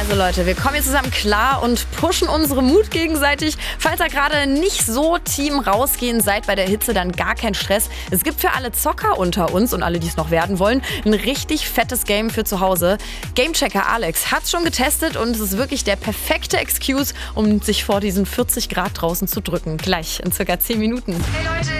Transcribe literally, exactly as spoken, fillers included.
Also Leute, wir kommen jetzt zusammen klar und pushen unsere Mut gegenseitig. Falls ihr gerade nicht so Team rausgehen seid bei der Hitze, dann gar kein Stress. Es gibt für alle Zocker unter uns und alle, die es noch werden wollen, ein richtig fettes Game für zu Hause. Gamechecker Alex hat's schon getestet und es ist wirklich der perfekte Excuse, um sich vor diesen vierzig Grad draußen zu drücken. Gleich in circa zehn Minuten. Hey Leute,